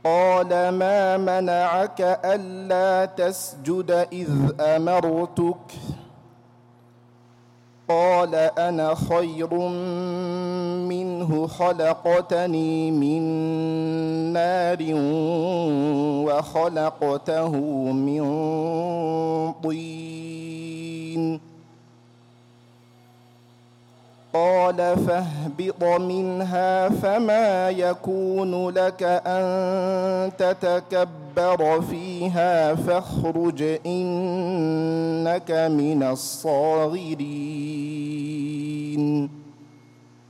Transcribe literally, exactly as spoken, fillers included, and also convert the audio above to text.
قال ما منعك ألا تسجد إذ أمرتك قال أنا خير منه خلقتني من نار وخلقته من طين قال فاهبط منها فما يكون لك أن تتكبر فيها فاخرج إنك من الصاغرين